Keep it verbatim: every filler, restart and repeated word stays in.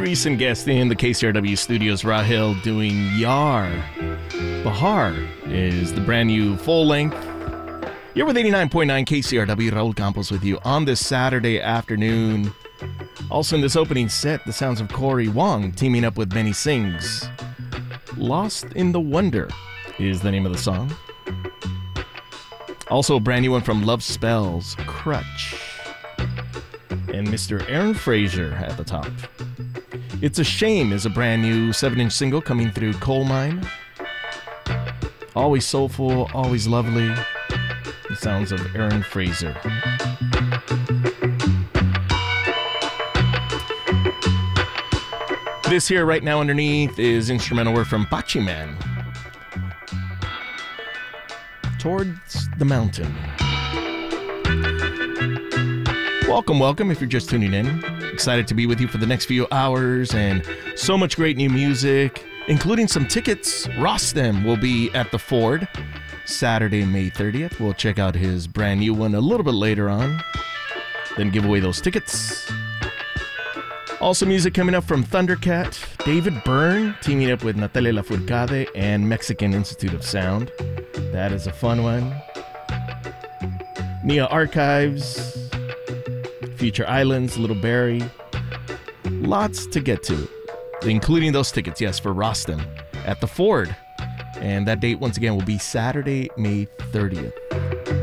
recent guest in the K C R W studios, Rahil, doing Yar. Bahar is the brand new full length. You're with eighty-nine point nine K C R W. Raul Campos with you on this Saturday afternoon. Also in this opening set, the sounds of Cory Wong teaming up with Benny Sings. Lost in the Wonder is the name of the song. Also a brand new one from Love Spells, Crutch. And Mister Aaron Fraser at the top. It's a Shame is a brand new seven-inch single coming through Coal Mine. Always soulful, always lovely. The sounds of Aaron Fraser. This here right now underneath is instrumental work from Pachiman. Towards the Mountain. Welcome, welcome if you're just tuning in. Excited to be with you for the next few hours and so much great new music, including some tickets. Rostam will be at the Ford Saturday, May thirtieth. We'll check out his brand new one a little bit later on, then give away those tickets. Also music coming up from Thundercat, David Byrne teaming up with Natalia Lafourcade and Mexican Institute of Sound. That is a fun one. Nia Archives, Future Islands, Little Barry. Lots to get to, including those tickets, yes, for Rostam at the Ford. And that date, once again, will be Saturday, May thirtieth.